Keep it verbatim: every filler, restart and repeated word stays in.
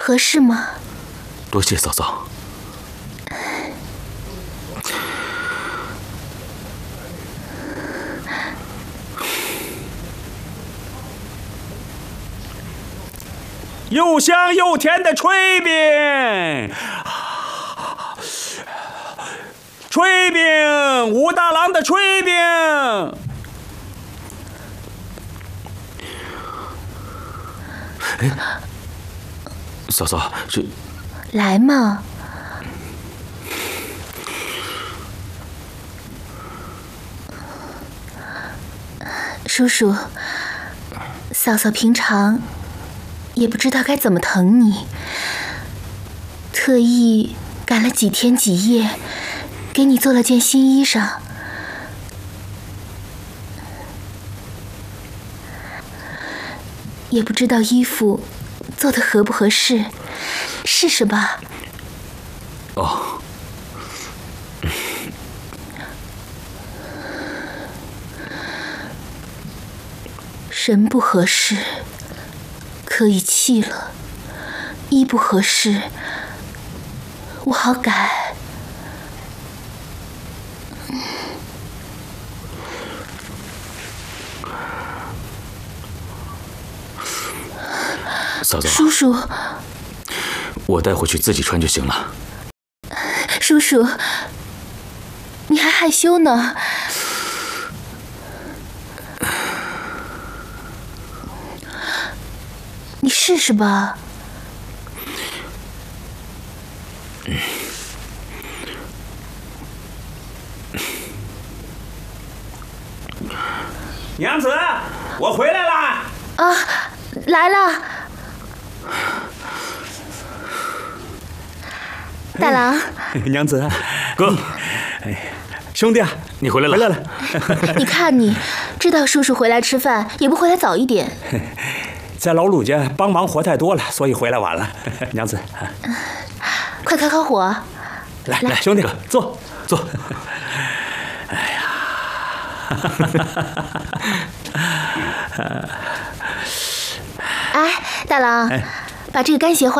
合适吗？ 多谢嫂嫂。 又香又甜的炊饼，炊饼，武大郎的炊饼。 哎，嫂嫂，这来嘛。叔叔，嫂嫂平常也不知道该怎么疼你，特意赶了几天几夜，给你做了件新衣裳。也不知道衣服做的合不合适，试试吧。 哦。 人不合适，可以弃了；衣不合适，我好改。 嫂嫂， 叔叔， 我带回去自己穿就行了。 叔叔，你还害羞呢。你试试吧。 娘子，我回来啦！ 啊，来了。大郎， 娘子， 哥， 哎，兄弟啊， 你回来了。 回来了。 你看你，知道叔叔回来吃饭，也不回来早一点。 在老鲁家帮忙活太多了，所以回来晚了。娘子， 快烤烤火。 来来，兄弟，坐坐。哎哎，大郎，把这个干鞋换。